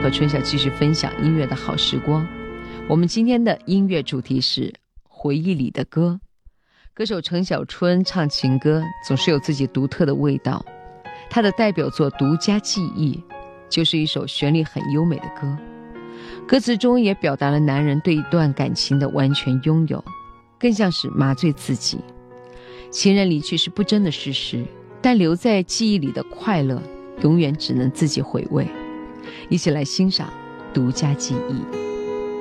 和春晓继续分享音乐的好时光。我们今天的音乐主题是回忆里的歌。歌手陈小春唱情歌总是有自己独特的味道，他的代表作《独家记忆》就是一首旋律很优美的歌，歌词中也表达了男人对一段感情的完全拥有，更像是麻醉自己。情人离去是不争的事实，但留在记忆里的快乐永远只能自己回味。一起来欣赏《独家记忆》。